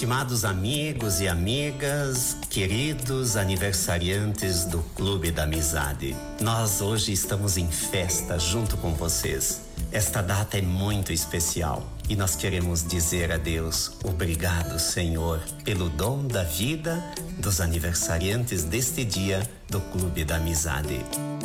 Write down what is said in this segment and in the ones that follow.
Estimados amigos e amigas, queridos aniversariantes do Clube da Amizade, nós hoje estamos em festa junto com vocês. Esta data é muito especial e nós queremos dizer a Deus, obrigado, Senhor, pelo dom da vida dos aniversariantes deste dia do Clube da Amizade.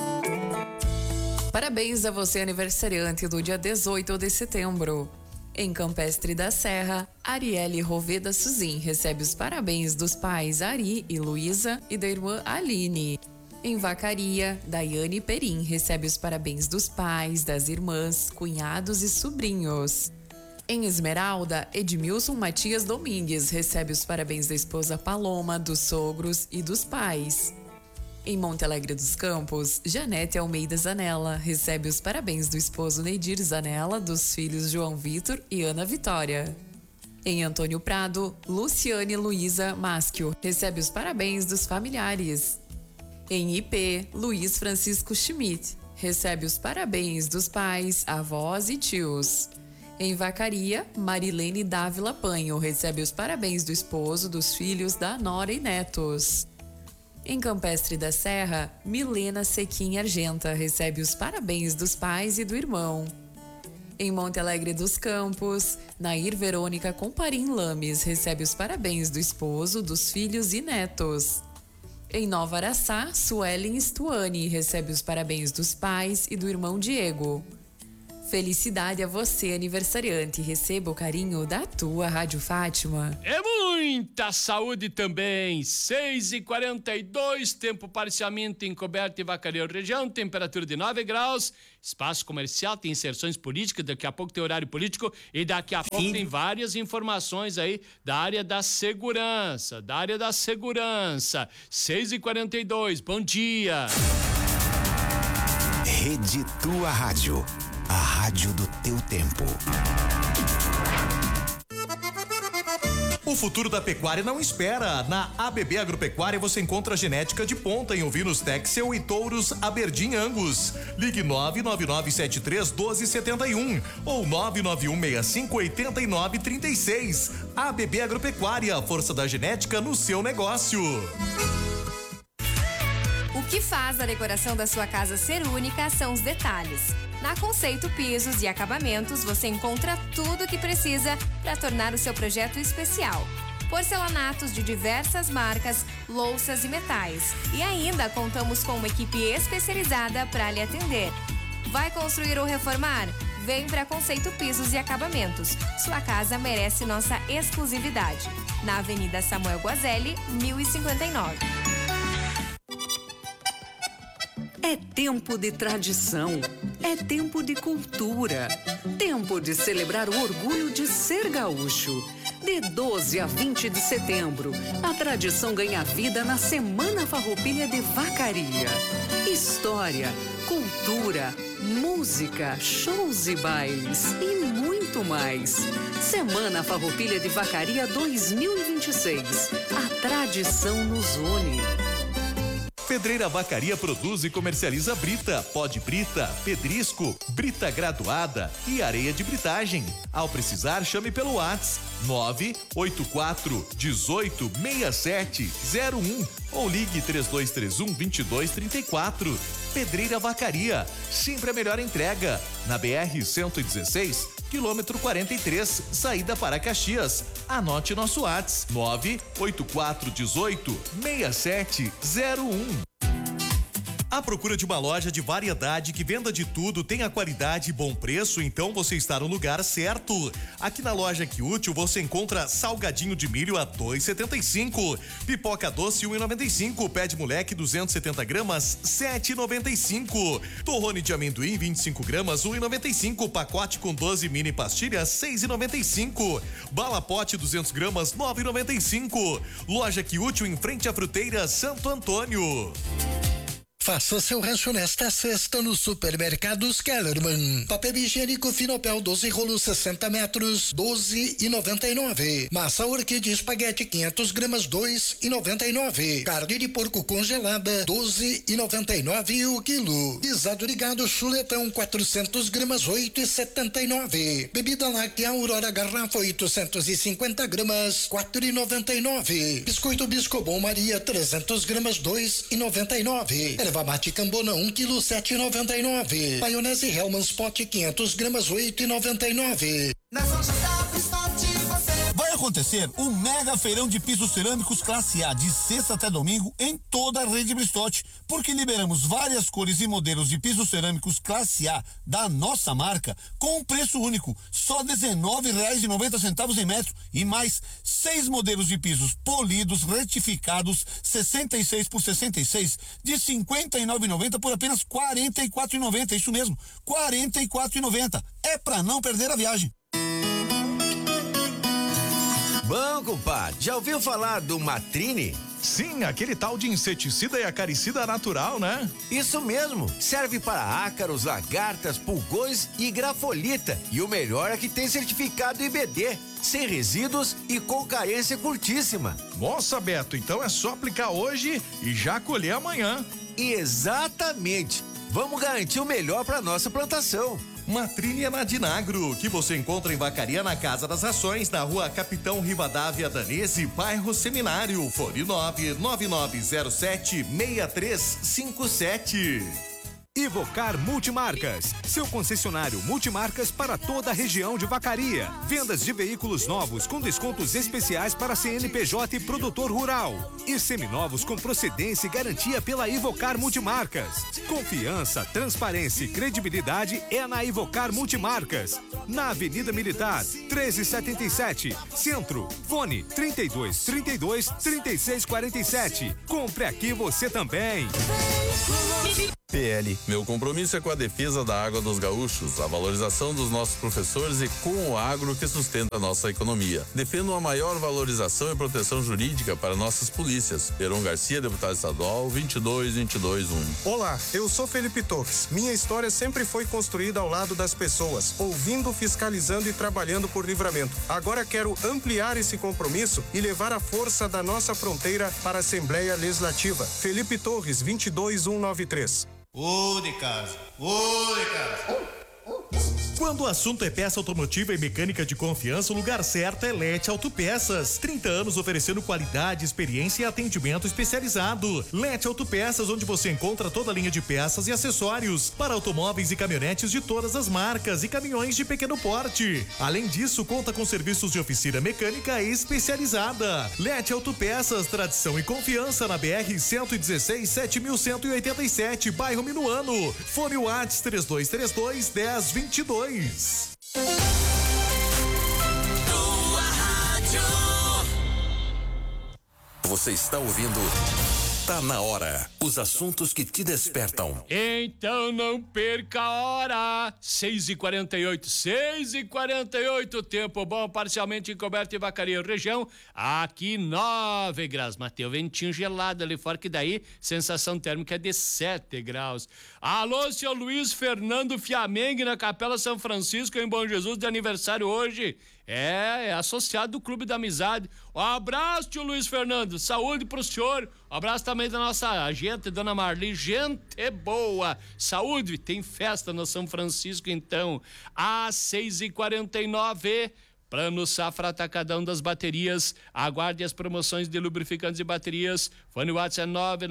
Parabéns a você, aniversariante do dia 18 de setembro. Em Campestre da Serra, Arielle Roveda Suzin recebe os parabéns dos pais Ari e Luísa e da irmã Aline. Em Vacaria, Daiane Perim recebe os parabéns dos pais, das irmãs, cunhados e sobrinhos. Em Esmeralda, Edmilson Matias Domingues recebe os parabéns da esposa Paloma, dos sogros e dos pais. Em Monte Alegre dos Campos, Janete Almeida Zanella recebe os parabéns do esposo Neidir Zanella, dos filhos João Vitor e Ana Vitória. Em Antônio Prado, Luciane Luísa Maschio recebe os parabéns dos familiares. Em IP, Luiz Francisco Schmidt recebe os parabéns dos pais, avós e tios. Em Vacaria, Marilene Dávila Panho recebe os parabéns do esposo, dos filhos, da nora e netos. Em Campestre da Serra, Milena Sequim Argenta recebe os parabéns dos pais e do irmão. Em Monte Alegre dos Campos, Nair Verônica Comparim Lames recebe os parabéns do esposo, dos filhos e netos. Em Nova Araçá, Suelen Stuani recebe os parabéns dos pais e do irmão Diego. Felicidade a você, aniversariante. Receba o carinho da tua Rádio Fátima. É muita saúde também. 6h42, tempo parcialmente encoberto em Vacaria região, temperatura de 9 graus. Espaço comercial, tem inserções políticas, daqui a pouco tem horário político e daqui a pouco tem várias informações aí da área da segurança. 6h42, bom dia. Rede Tua Rádio. A rádio do teu tempo. O futuro da pecuária não espera. Na ABB Agropecuária você encontra genética de ponta em ovinos Texel e touros Aberdeen Angus. Ligue 999731271 ou 991658936. ABB Agropecuária, força da genética no seu negócio. O que faz a decoração da sua casa ser única são os detalhes. Na Conceito Pisos e Acabamentos você encontra tudo o que precisa para tornar o seu projeto especial. Porcelanatos de diversas marcas, louças e metais. E ainda contamos com uma equipe especializada para lhe atender. Vai construir ou reformar? Vem para Conceito Pisos e Acabamentos. Sua casa merece nossa exclusividade. Na Avenida Samuel Guazelli, 1059. É tempo de tradição, é tempo de cultura, tempo de celebrar o orgulho de ser gaúcho. De 12 a 20 de setembro, a tradição ganha vida na Semana Farroupilha de Vacaria. História, cultura, música, shows e bailes e muito mais. Semana Farroupilha de Vacaria 2026. A tradição nos une. Pedreira Vacaria produz e comercializa brita, pó de brita, pedrisco, brita graduada e areia de britagem. Ao precisar, chame pelo WhatsApp 984 18 6701 ou ligue 3231-2234. Pedreira Vacaria, sempre a melhor entrega. Na BR-116, quilômetro 43, saída para Caxias. Anote nosso WhatsApp 984 18 6701. À procura de uma loja de variedade que venda de tudo, tenha qualidade e bom preço, então você está no lugar certo. Aqui na loja Que Útil você encontra salgadinho de milho a 2,75, pipoca doce 1,95, pé de moleque 270 gramas 7,95, torrone de amendoim 25 gramas 1,95, pacote com 12 mini pastilhas 6,95, bala pote 200 gramas 9,95. Loja Que Útil em frente à fruteira Santo Antônio. Faça seu rancho nesta sexta no Supermercados Kellerman. Papel higiênico Finopel 12 rolos 60 metros, 12,99. Massa orquídea espaguete 500 gramas, 2,99. Carne de porco congelada, 12,99 o quilo. Guisado ligado chuletão 400 gramas, 8,79. Bebida láctea Aurora garrafa 850 gramas, 4,99. Biscoito Biscobon Maria 300 gramas, 2,99. Erva mate Cambona 1 kg 7,99. Maionese Hellmann's Pot 500 gramas 8,99. Nas lojas da Bristote você vai acontecer um mega feirão de pisos cerâmicos classe A de sexta até domingo em toda a rede Bristote, porque liberamos várias cores e modelos de pisos cerâmicos classe A da nossa marca com um preço único, só R$19,90 em metro, e mais 6 modelos de pisos polidos retificados 66 por 66 de R$59,90 por apenas R$44,90. Isso mesmo, R$44,90. É pra não perder a viagem. Bom, compadre, já ouviu falar do Matrine? Sim, aquele tal de inseticida e acaricida natural, né? Isso mesmo, serve para ácaros, lagartas, pulgões e grafolita. E o melhor é que tem certificado IBD, sem resíduos e com carência curtíssima. Nossa, Beto, então é só aplicar hoje e já colher amanhã. Exatamente, vamos garantir o melhor para nossa plantação. Matrine é na Dinagro, que você encontra em Vacaria na Casa das Rações, na rua Capitão Rivadavia Danese, bairro Seminário, fone 99907-6357. Ivocar Multimarcas, seu concessionário multimarcas para toda a região de Vacaria. Vendas de veículos novos com descontos especiais para CNPJ e produtor rural. E seminovos com procedência e garantia pela Ivocar Multimarcas. Confiança, transparência e credibilidade é na Ivocar Multimarcas. Na Avenida Militar, 1377, Centro. Fone 3232-3647. Compre aqui você também. PL, meu compromisso é com a defesa da água dos gaúchos, a valorização dos nossos professores e com o agro que sustenta a nossa economia. Defendo uma maior valorização e proteção jurídica para nossas polícias. Peron Garcia, deputado estadual, 22221. Olá, eu sou Felipe Torres. Minha história sempre foi construída ao lado das pessoas, ouvindo, fiscalizando e trabalhando por Livramento. Agora quero ampliar esse compromisso e levar a força da nossa fronteira para a Assembleia Legislativa. Felipe Torres, 22193. Ô de casa. Quando o assunto é peça automotiva e mecânica de confiança, o lugar certo é Lete Autopeças. 30 anos oferecendo qualidade, experiência e atendimento especializado. Lete Autopeças, onde você encontra toda a linha de peças e acessórios para automóveis e caminhonetes de todas as marcas e caminhões de pequeno porte. Além disso, conta com serviços de oficina mecânica especializada. Lete Autopeças, tradição e confiança na BR 116 7187, bairro Minuano. Fone WhatsApp 3232-1022. Você está ouvindo Tá na Hora. Os assuntos que te despertam. Então não perca a hora. 6h48, tempo bom, parcialmente encoberto em Vacaria região. Aqui 9 graus. Mateu, ventinho gelado ali fora, que daí sensação térmica é de 7 graus. Alô, seu Luiz Fernando Fiamengue, na Capela São Francisco, em Bom Jesus, de aniversário hoje. É associado do Clube da Amizade. Um abraço, tio Luiz Fernando. Saúde pro senhor. Um abraço também da nossa agente, dona Marli. Gente boa. Saúde. Tem festa no São Francisco, então. Às 6h49. Plano Safra Atacadão das Baterias. Aguarde as promoções de lubrificantes e baterias. Fone WhatsApp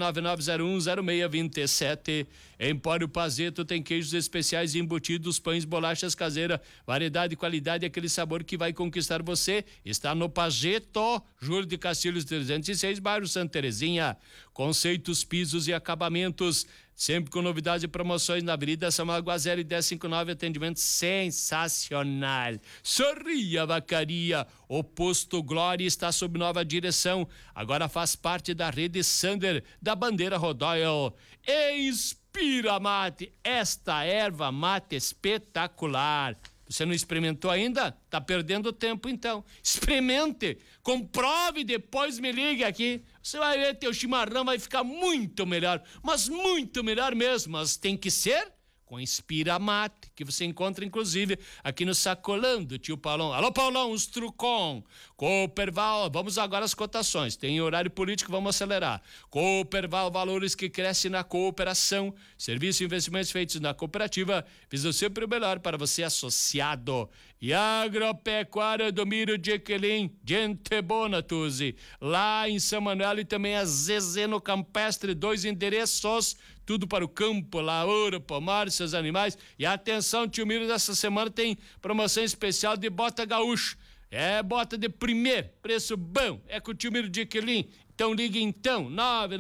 999010627. Empório Pazeto tem queijos especiais embutidos, pães, bolachas caseiras. Variedade, qualidade, aquele sabor que vai conquistar você. Está no Pazeto, Júlio de Castilhos 306, bairro Santa Terezinha. Conceitos, pisos e acabamentos. Sempre com novidades e promoções na Avenida Samuel Guazelli 1059, atendimento sensacional. Sorria, Vacaria. O Posto Glória está sob nova direção. Agora faz parte da rede Sander da Bandeira Rodoyle. Inspira Mate, esta erva mate espetacular. Você não experimentou ainda? Tá perdendo tempo então. Experimente, comprove, depois me ligue aqui. Você vai ver, teu chimarrão vai ficar muito melhor, mas muito melhor mesmo. Mas tem que ser com Inspira Mate, que você encontra inclusive aqui no sacolão do tio Paulão. Alô, Paulão, os trucom. Cooperval, vamos agora às cotações. Tem horário político, vamos acelerar. Cooperval, valores que crescem na cooperação. Serviços e investimentos feitos na cooperativa. Visa sempre o melhor para você associado. E Agropecuária do Miro de Equelim, gente boa, Tuzi. Lá em São Manuel e também a Zezé no Campestre, 2 endereços. Tudo para o campo, lavoura, pomar, seus animais. E atenção, tio Miro, dessa semana tem promoção especial de bota gaúcha. É bota de primeiro, preço bom. É com o tio Miro de Equelim. Então ligue então,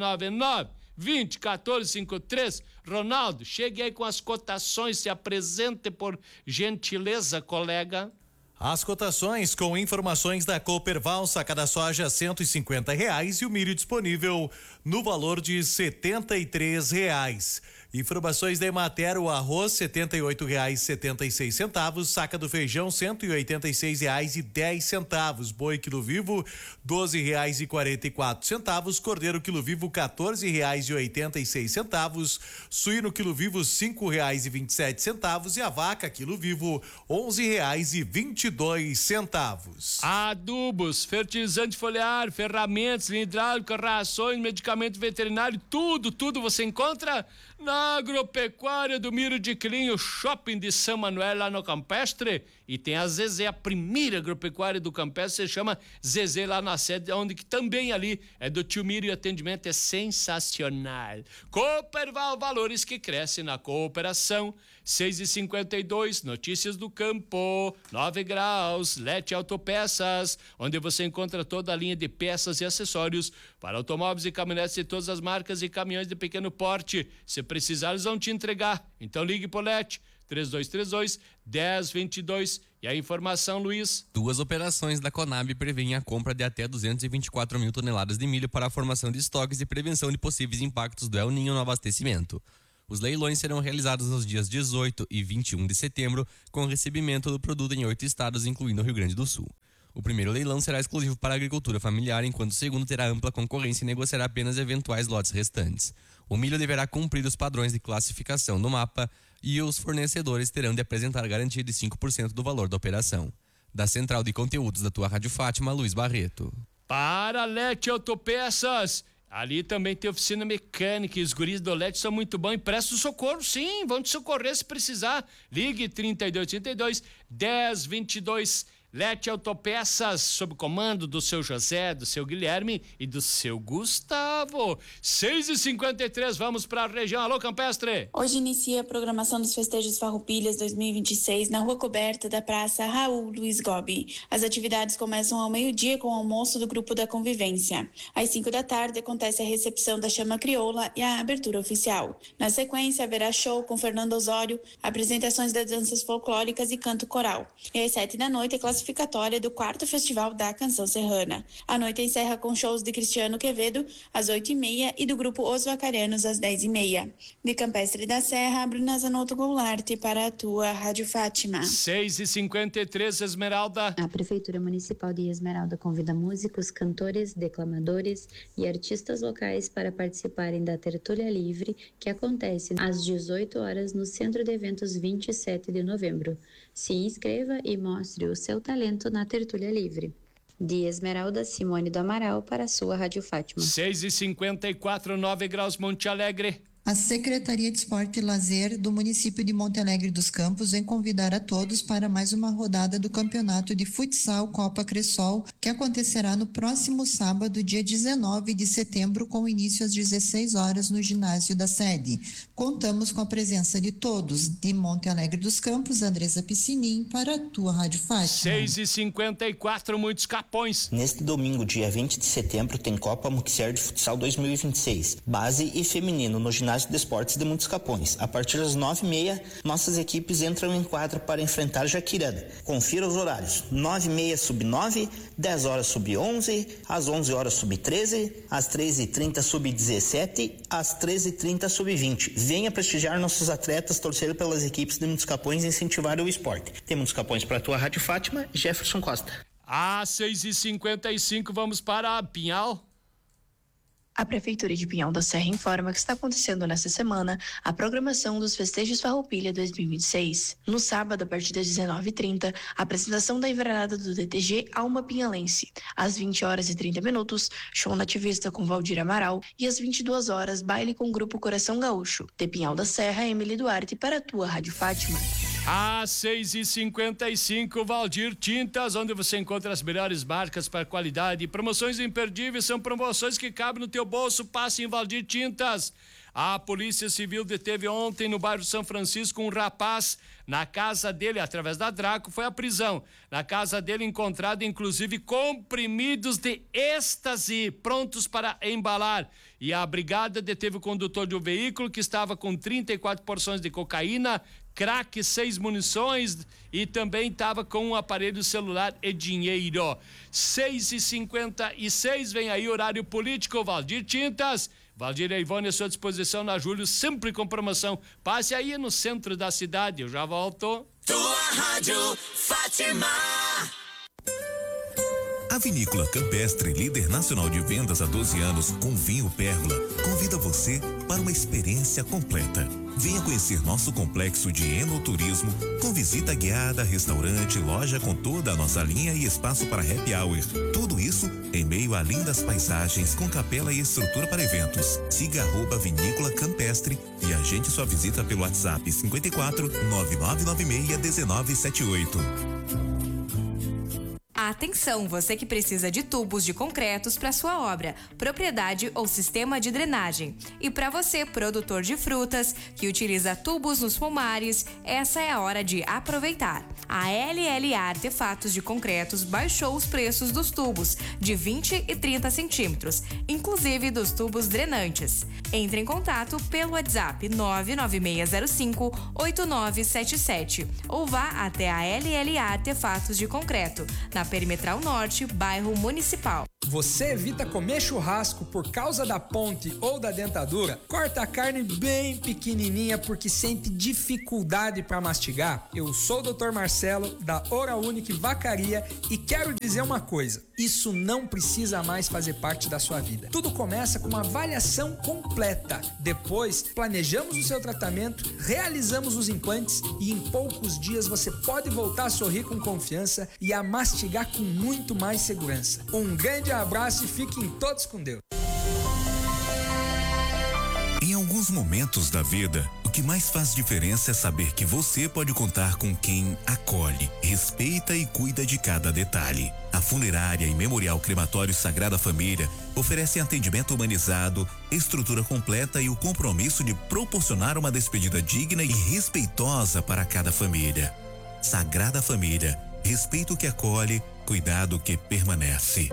999-20-1453. Ronaldo, chegue aí com as cotações, se apresente por gentileza, colega. As cotações com informações da Cooperval, saca da soja R$150 e o milho disponível no valor de R$73. Informações da Emater, o arroz R$78,76, saca do feijão R$186,10, boi quilo vivo R$12,44, cordeiro quilo vivo R$14,86, suíno quilo vivo R$5,27 e a vaca quilo vivo R$11,22. Adubos, fertilizante foliar, ferramentas, linha hidráulica, rações, medicamento veterinário, tudo você encontra na Agropecuária do Miro de Equelim, o shopping de São Manuel lá no Campestre. E tem a Zezé, a primeira agropecuária do Campestre, se chama Zezé lá na sede, onde que também ali é do tio Miro e o atendimento é sensacional. Cooperval, valores que crescem na cooperação. 6h52, notícias do campo, 9 graus, Lete Autopeças, onde você encontra toda a linha de peças e acessórios para automóveis e caminhonetes de todas as marcas e caminhões de pequeno porte. Se precisar, eles vão te entregar. Então ligue pro Lete, 3232-1022. E a informação, Luiz? 2 operações da Conab prevêem a compra de até 224 mil toneladas de milho para a formação de estoques e prevenção de possíveis impactos do El Niño no abastecimento. Os leilões serão realizados nos dias 18 e 21 de setembro, com recebimento do produto em 8 estados, incluindo o Rio Grande do Sul. O primeiro leilão será exclusivo para a agricultura familiar, enquanto o segundo terá ampla concorrência e negociará apenas eventuais lotes restantes. O milho deverá cumprir os padrões de classificação do mapa e os fornecedores terão de apresentar garantia de 5% do valor da operação. Da Central de Conteúdos da tua Rádio Fátima, Luiz Barreto. Para Lete Autopeças. Ali também tem oficina mecânica e os guris do Lete são muito bons e prestam socorro, sim, vão te socorrer se precisar. Ligue 3282-1022. Lete Autopeças, sob comando do seu José, do seu Guilherme e do seu Gustavo. 6h53, vamos para a região. Alô, Campestre. Hoje inicia a programação dos festejos Farroupilhas 2026 na rua coberta da Praça Raul Luiz Gobi. As atividades começam ao meio-dia com o almoço do Grupo da Convivência. Às 5 da tarde acontece a recepção da Chama Crioula e a abertura oficial. Na sequência, haverá show com Fernando Osório, apresentações das danças folclóricas e canto coral. E às 7 da noite, classificatória do 4º Festival da Canção Serrana. A noite encerra com shows de Cristiano Quevedo às 8h30 e do grupo Os Vacarianos às 10h30. De Campestre da Serra, Bruna Zanotto Goulart para a tua Rádio Fátima. 6h53, Esmeralda. A Prefeitura Municipal de Esmeralda convida músicos, cantores, declamadores e artistas locais para participarem da Tertúlia Livre, que acontece às 18 horas no Centro de Eventos 27 de novembro. Se inscreva e mostre o seu talento na Tertúlia Livre. De Esmeralda, Simone do Amaral para a sua Rádio Fátima. 6h54, 9 graus, Monte Alegre. A Secretaria de Esporte e Lazer do município de Monte Alegre dos Campos vem convidar a todos para mais uma rodada do Campeonato de Futsal Copa Cressol, que acontecerá no próximo sábado, dia 19 de setembro, com início às 16 horas no ginásio da sede. Contamos com a presença de todos. De Monte Alegre dos Campos, Andresa Piscinim, para a tua Rádio Fátima. 6h54, muitos capões. Neste domingo, dia 20 de setembro, tem Copa Muxer de Futsal 2026, base e feminino, no ginásio ginásio de esportes de Muitos Capões. A partir das 9h30, nossas equipes entram em quadro para enfrentar Jaquirana. Confira os horários: 9h30 sub-9, 10 horas sub-11, às 11 horas sub-13, às 13h30 sub-17, às 13h30 sub-20. Venha prestigiar nossos atletas, torcer pelas equipes de Muitos Capões e incentivar o esporte. Tem Muitos Capões para a tua Rádio Fátima, Jefferson Costa. Às 6h55, vamos para Pinhal. A Prefeitura de Pinhal da Serra informa que está acontecendo nesta semana a programação dos Festejos Farroupilha 2026. No sábado, a partir das 19h30, a apresentação da invernada do DTG Alma Pinhalense. Às 20h30, show nativista com Valdir Amaral e às 22h, baile com o grupo Coração Gaúcho. De Pinhal da Serra, Emily Duarte para a tua Rádio Fátima. Às 6h55, Valdir Tintas, onde você encontra as melhores marcas para qualidade e promoções imperdíveis. São promoções que cabem no teu bolso. Passe em Valdir Tintas. A Polícia Civil deteve ontem no bairro São Francisco um rapaz. Na casa dele, através da Draco, foi a prisão. Na casa dele encontrado inclusive comprimidos de êxtase prontos para embalar. E a brigada deteve o condutor de um veículo que estava com 34 porções de cocaína, crack, 6 munições e também estava com um aparelho celular e dinheiro. 6h56, vem aí horário político. Valdir Tintas. Valdir e Ivone à sua disposição na Júlio, sempre com promoção. Passe aí no centro da cidade, eu já volto. Tua Rádio Fátima. A Vinícola Campestre, líder nacional de vendas há 12 anos com vinho Pérola, convida você para uma experiência completa. Venha conhecer nosso complexo de enoturismo com visita guiada, restaurante, loja com toda a nossa linha e espaço para happy hour. Tudo isso em meio a lindas paisagens com capela e estrutura para eventos. Siga @Vinícola Campestre e agende sua visita pelo WhatsApp 54 9996 1978. Atenção, você que precisa de tubos de concretos para sua obra, propriedade ou sistema de drenagem. E para você, produtor de frutas, que utiliza tubos nos pomares, essa é a hora de aproveitar. A LLA Artefatos de Concretos baixou os preços dos tubos de 20 e 30 centímetros, inclusive dos tubos drenantes. Entre em contato pelo WhatsApp 99605-8977 ou vá até a LLA Artefatos de Concreto, na Perimetral Norte, bairro Municipal. Você evita comer churrasco por causa da ponte ou da dentadura? Corta a carne bem pequenininha porque sente dificuldade para mastigar? Eu sou o Dr. Marcelo, da Oral Unique Vacaria, e quero dizer uma coisa: isso não precisa mais fazer parte da sua vida. Tudo começa com uma avaliação completa. Depois, planejamos o seu tratamento, realizamos os implantes e em poucos dias você pode voltar a sorrir com confiança e a mastigar com muito mais segurança. Um grande abraço e fiquem todos com Deus. Em alguns momentos da vida, o que mais faz diferença é saber que você pode contar com quem acolhe, respeita e cuida de cada detalhe. A Funerária e Memorial Crematório Sagrada Família oferecem atendimento humanizado, estrutura completa e o compromisso de proporcionar uma despedida digna e respeitosa para cada família. Sagrada Família, respeito que acolhe, cuidado que permanece.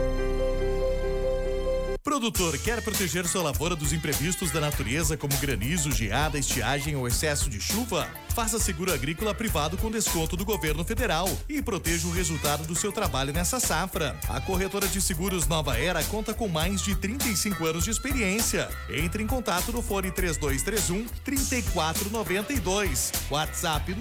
Produtor, quer proteger sua lavoura dos imprevistos da natureza como granizo, geada, estiagem ou excesso de chuva? Faça seguro agrícola privado com desconto do governo federal e proteja o resultado do seu trabalho nessa safra. A corretora de seguros Nova Era conta com mais de 35 anos de experiência. Entre em contato no fone 3231-3492. WhatsApp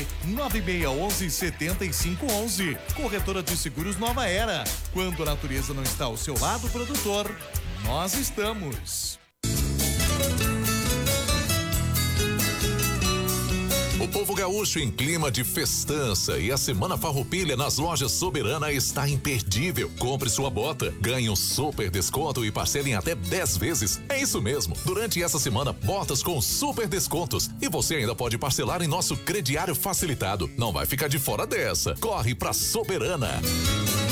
99611-7511. Corretora de seguros Nova Era. Quando a natureza não está ao seu lado, produtor, nós estamos. O povo gaúcho em clima de festança e a Semana Farroupilha nas lojas Soberana está imperdível. Compre sua bota, ganhe um super desconto e parcele em até 10 vezes. É isso mesmo. Durante essa semana, botas com super descontos. E você ainda pode parcelar em nosso crediário facilitado. Não vai ficar de fora dessa. Corre pra Soberana.